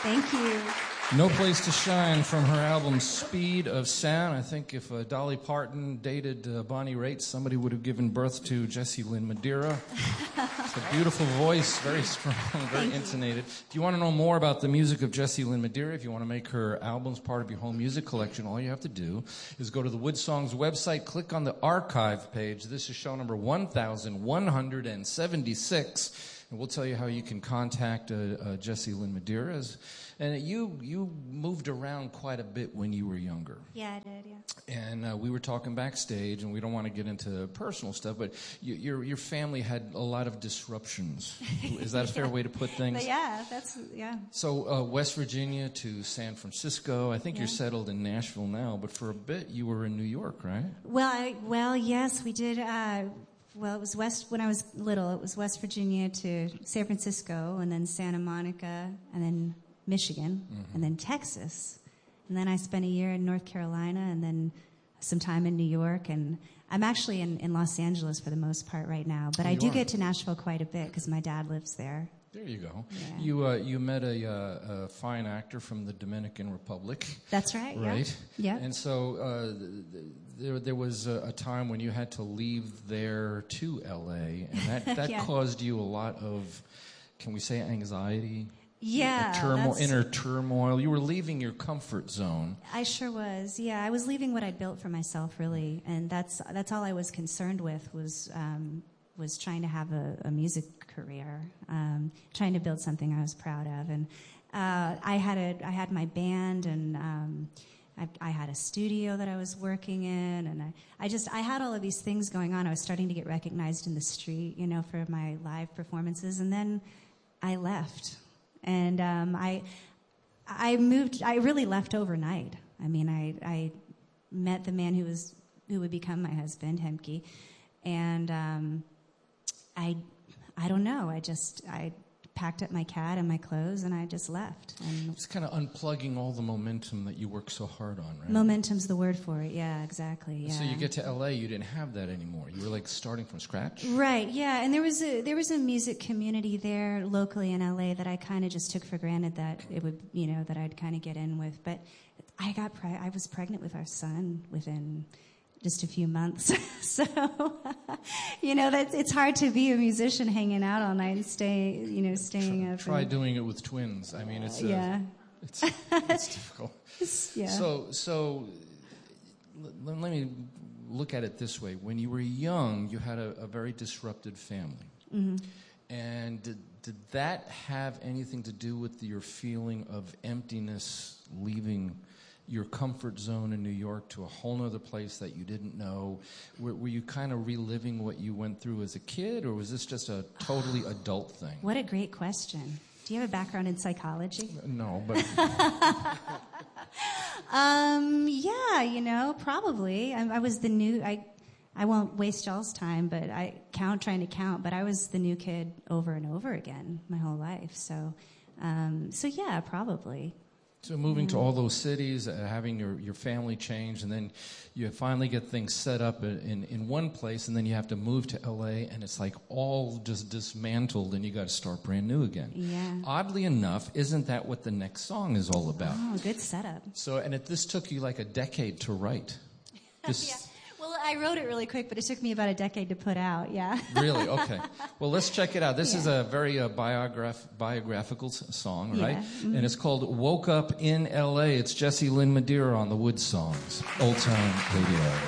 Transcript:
Thank you. No Place to Shine from her album Speed of Sound. I think if Dolly Parton dated Bonnie Raitt, somebody would have given birth to Jessie Lynn Madeira. It's a beautiful voice, very strong, very intonated. If you want to know more about the music of Jessie Lynn Madeira, if you want to make her albums part of your home music collection, all you have to do is go to the Wood Songs website, click on the archive page. This is show number 1176. And we'll tell you how you can contact Jessie Lynn Madeira. And you moved around quite a bit when you were younger. Yeah, I did, yeah. And we were talking backstage, and we don't want to get into personal stuff, but your family had a lot of disruptions. Is that a fair way to put things? But yeah. So West Virginia to San Francisco. I think you're settled in Nashville now, but for a bit you were in New York, right? Well, yes, we did. Well, it was when I was little, it was West Virginia to San Francisco, and then Santa Monica, and then Michigan, and then Texas. And then I spent a year in North Carolina, and then some time in New York. And I'm actually in Los Angeles for the most part right now. But I do get to Nashville quite a bit because my dad lives there. There you go. Yeah. You met a fine actor from the Dominican Republic. That's right. Right. Yeah. And so there was a time when you had to leave there to L.A. and that caused you a lot of, can we say, anxiety? Yeah. Inner turmoil. You were leaving your comfort zone. I sure was. Yeah, I was leaving what I'd built for myself, really, and that's all I was concerned with was trying to have a music career, trying to build something I was proud of, and I had my band, and I had a studio that I was working in, and I had all of these things going on. I was starting to get recognized in the street, for my live performances, and then I left, and I moved. I really left overnight. I mean, I met the man who would become my husband, Hemke, and I don't know. I packed up my cat and my clothes, and I just left. And it's kind of unplugging all the momentum that you work so hard on, right? Momentum's the word for it. Yeah, exactly. Yeah. So you get to L.A., you didn't have that anymore. You were like starting from scratch. Right. Yeah, and there was a music community there locally in L.A. that I kind of just took for granted that it would, that I'd kind of get in with. But I was pregnant with our son within just a few months. So, it's hard to be a musician hanging out all night and staying up. Try doing it with twins. I mean, it's difficult. Yeah. So let me look at it this way. When you were young, you had a very disrupted family. Mm-hmm. And did that have anything to do with your feeling of emptiness leaving your comfort zone in New York to a whole other place that you didn't know? Were you kind of reliving what you went through as a kid, or was this just a totally adult thing? What a great question. Do you have a background in psychology? No, but... yeah, probably. I was the new... I won't waste y'all's time, but trying to count, but I was the new kid over and over again my whole life. So yeah, probably. So moving to all those cities, having your family change, and then you finally get things set up in one place, and then you have to move to L.A., and it's like all just dismantled, and you got to start brand new again. Yeah. Oddly enough, isn't that what the next song is all about? Oh, good setup. So, and this took you like a decade to write. Yeah. Well, I wrote it really quick, but it took me about a decade to put out, yeah. Really? Okay. Well, let's check it out. This is a very biographical song, right? Mm-hmm. And it's called Woke Up in L.A. It's Jessie Lynn Madeira on the Wood Songs, Old Time Radio.